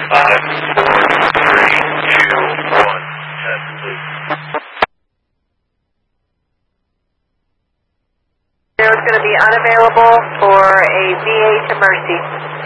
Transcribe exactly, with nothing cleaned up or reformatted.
Five, four, three, two, one. Test, please. It's going to be unavailable for a V A to Mercy.